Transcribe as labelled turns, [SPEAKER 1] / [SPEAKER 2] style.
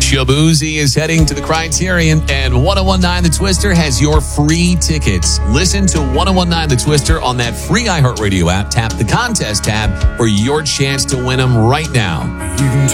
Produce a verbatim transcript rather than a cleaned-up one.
[SPEAKER 1] Shabuzi is heading to the Criterion, and one oh one nine The Twister has your free tickets. Listen to one oh one nine The Twister on that free iHeartRadio app. Tap the contest tab for your chance to win them right now.